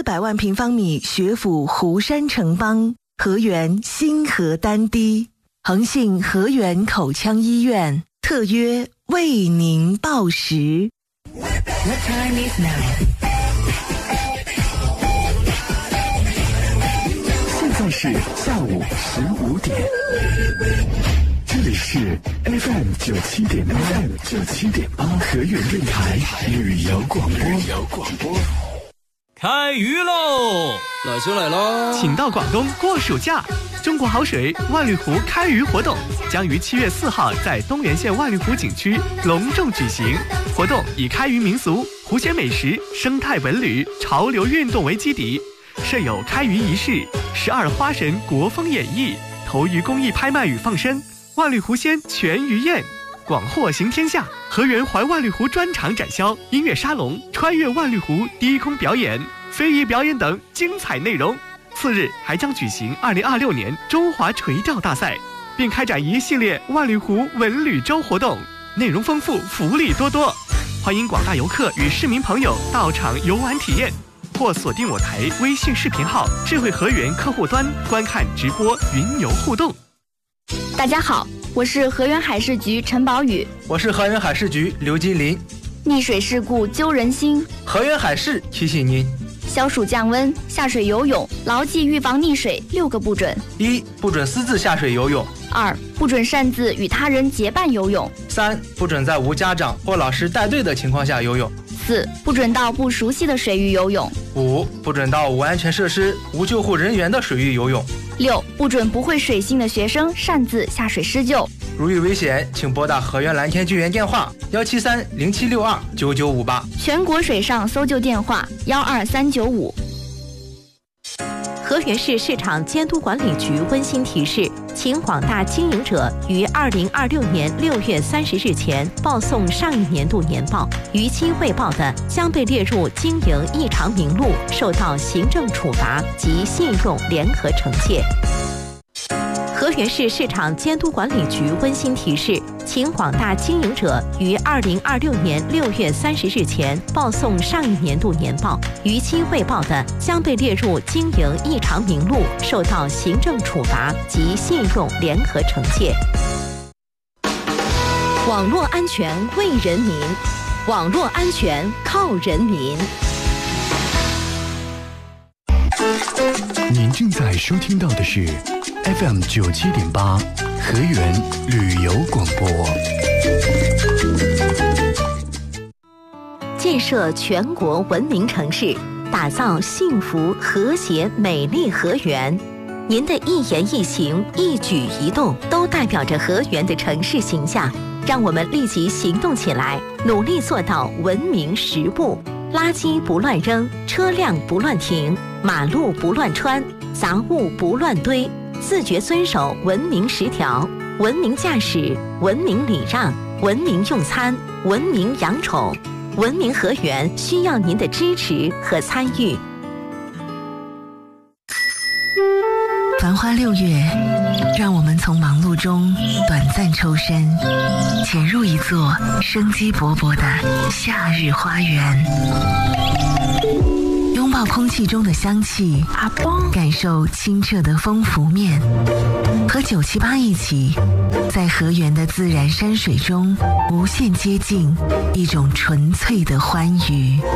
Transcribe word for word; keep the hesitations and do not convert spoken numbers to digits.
四百万平方米学府湖山城邦，河源新河丹堤，恒信河源口腔医院特约为您报时。What time is now? 现在是下午十五点，这里是 F M 九七点八 ，F M 九七点八河源电台旅游广播。旅游广播。 开鱼喽！ 来就来喽！ 请到广东过暑假，中国好水万绿湖开鱼活动将于七月四号在东源县万绿湖景区隆重举行。活动以开渔民俗、湖鲜美食、生态文旅、潮流运动为基底，设有开渔仪式、十二花神国风演绎、投鱼公益拍卖与放生、万绿湖鲜全鱼宴。广获行天下，河源环万绿湖专场展销、音乐沙龙、穿越万绿湖低空表演、非遗表演等精彩内容。次日还将举行二零二六年中华垂钓大赛，并开展一系列万绿湖文旅周活动，内容丰富，福利多多。欢迎广大游客与市民朋友到场游玩体验，或锁定我台微信视频号智慧河源客户端观看直播云游互动。 大家好，我是河源海事局陈宝宇。 我是河源海事局刘金林。 溺水事故揪人心， 河源海事提醒您： 消暑降温，下水游泳牢记预防溺水六个不准： 一、不准私自下水游泳； 二、不准擅自与他人结伴游泳； 三、不准在无家长或老师带队的情况下游泳； 四、不准到不熟悉的水域游泳； 五、不准到无安全设施、无救护人员的水域游泳； 六、不准不会水性的学生擅自下水施救。 如遇危险，请拨打河源蓝天救援电话幺七三零七六二九九五八， 全国水上搜救电话幺二三九五。 河源市市场监督管理局温馨提示，请广大经营者于二零二六年六月三十日前报送上一年度年报，逾期未报的将被列入经营异常名录，受到行政处罚及信用联合惩戒。河源市市场监督管理局温馨提示，请广大经营者于二零二六年六月三十日前报送上一年度年报，逾期未报的将被列入经营异常名录，受到行政处罚及信用联合惩戒。网络安全为人民，网络安全靠人民。 您正在收听到的是 F M 九七点八河源旅游广播。 建设全国文明城市，打造幸福和谐美丽河源。您的一言一行、一举一动，都代表着河源的城市形象。让我们立即行动起来，努力做到文明实务。垃圾不乱扔，车辆不乱停，马路不乱穿，杂物不乱堆，自觉遵守文明十条，文明驾驶，文明礼让，文明用餐，文明养宠。文明河源需要您的支持和参与。 繁花六月，让我们从忙碌中短暂抽身，潜入一座生机勃勃的夏日花园，拥抱空气中的香气，感受清澈的风拂面，和九七八一起，在河源的自然山水中无限接近一种纯粹的欢愉。